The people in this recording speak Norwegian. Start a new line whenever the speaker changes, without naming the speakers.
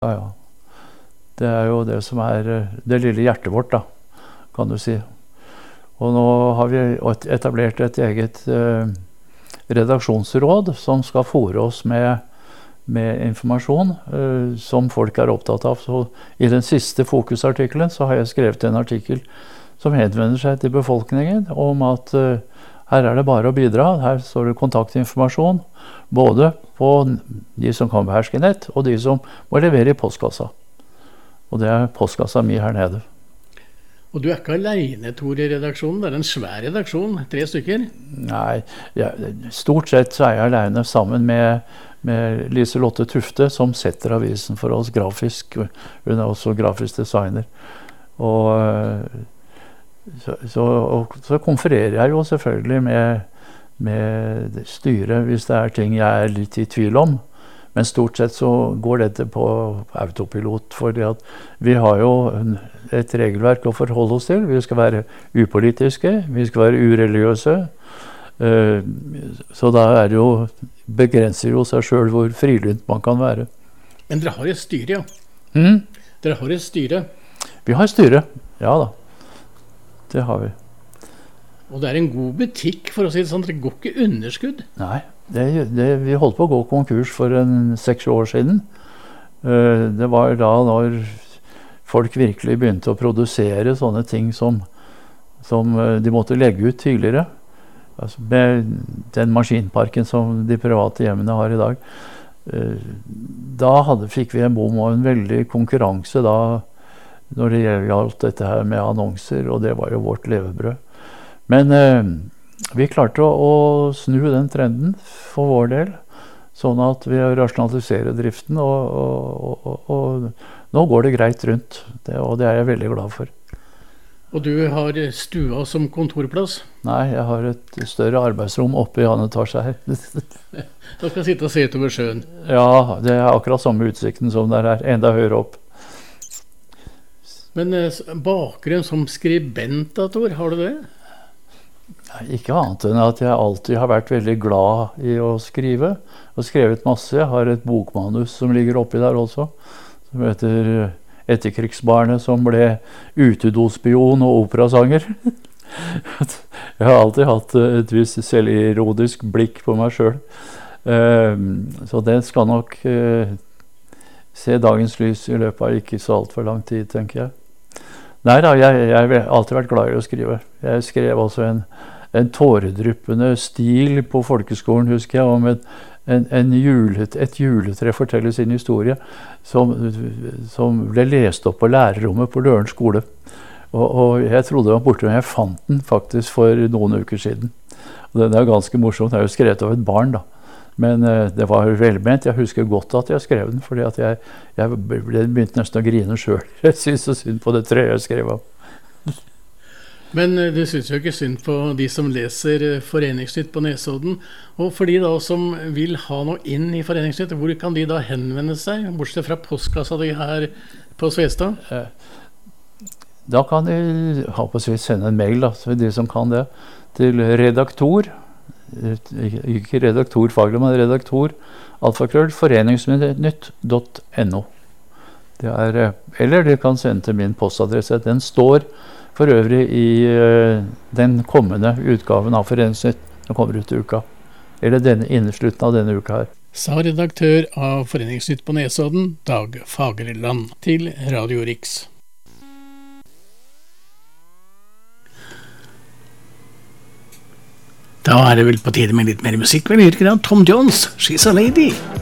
Ja, ja. Det jo det som det lille hjertet vårt, da, kan du si. Og nå har vi etablert et eget redaksjonsråd som skal fôre oss med informasjon som folk opptatt av. Så i den siste fokusartikkelen så har jeg skrevet en artikkel som henvender seg til befolkningen om at her det bare å bidra. Her står det kontaktinformasjon, både på de som kan beherske nett, og de som må levere i postkassa. Og det postkassa mi her nede.
Og du ikke alene, Tor, i redaksjonen? Det en svær redaksjon, 3 stykker?
Nei, stort sett så jeg alene sammen med Lise-Lotte Tufte, som setter avisen for oss grafisk. Hun også grafisk designer. Og så konfererer jeg jo selvfølgelig med styret hvis det ting jeg litt i tvil om. Men stort sett så går dette på autopilot, fordi at vi har jo et regelverk å forholde oss til. Vi skal være upolitiske, vi skal være ureligiøse. Så da det jo, begrenser jo seg selv hvor frilynt man kan være.
Men dere har et styre, ja? Dere har et styre?
Vi har styre, ja da. Det har vi.
Og det en god butikk, for å si det sånn. Det går ikke underskudd?
Nei, vi holdt på å gå konkurs for 6 år siden. Det var da når folk virkelig begynte å produsere sånne ting som de måtte legge ut tidligere. Altså med den maskinparken som de private hjemmene har i dag. Da fikk vi en bom og en veldig konkurranse da, når det gjaldt dette her med annonser, og det var jo vårt levebrød. Men vi klarte å snu den trenden for vår del, sånn at vi rasjonaliserer driften, og nå går det greit rundt, og det jeg veldig glad for.
Og du har stua som kontorplass?
Nei, jeg har et større arbeidsrom oppe i annen etasje her.
Da skal jeg sitte og se utover sjøen?
Ja, det akkurat samme utsikten som det enda høyere opp.
Men bakgrunn som skribent, Tor, har du det?
Nei, ikke annet enn at jeg alltid har vært veldig glad i å skrive. Jeg har skrevet masse. Jeg har et bokmanus som ligger oppi der også, som heter Etterkrigsbarnet som ble utedospion og operasanger. Jeg har alltid hatt et visst selvironisk blikk på meg selv. Så det skal nok se dagens lys i løpet av ikke så alt for lang tid, tenker jeg. Nei da, jeg har alltid vært glad i å skrive. Jeg skrev også en tåredryppende stil på folkeskolen, husker jeg, om et juletre forteller sin historie, som ble lest opp på lærerrommet på Løren skole. Og jeg trodde det var borte, men jeg fant den faktisk for noen uker siden. Og den ganske morsomt, det jo skrevet av et barn da. Men det var velment. Jeg husker godt at jeg skrev den, fordi at jeg begynte nesten å grine selv. Jeg synes så synd på det treet jeg skrev av.
Men du synes jo ikke synd på de som leser Foreningsnytt på Nesodden. Og for de da som vil ha noe inn i Foreningsnytt, hvor kan de da henvende seg, bortsett fra postkassa di her på Svestad?
Da kan de sende en mail, da, de som kan det, til redaktor. Ikke redaktorfaglig, men redaktor foreningsnytt.no. Eller de kan sende til min postadresse. Den står for øvrig i den kommende utgaven av Foreningsnytt. Den kommer ut i uka. Eller inneslutten av denne uka her.
Sa redaktør av Foreningsnytt på Nesodden, Dag Fagerland, til Radio Riks. Da det vel på tide med litt mer musikk, vel, Tom Jones, She's a Lady.